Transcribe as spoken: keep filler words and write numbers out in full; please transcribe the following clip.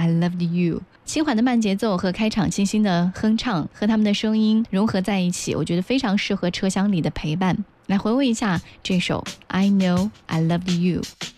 I loved you。轻缓的慢节奏和开场清新的哼唱和他们的声音融合在一起，我觉得非常适合车厢里的陪伴。来回味一下这首 I know I loved you。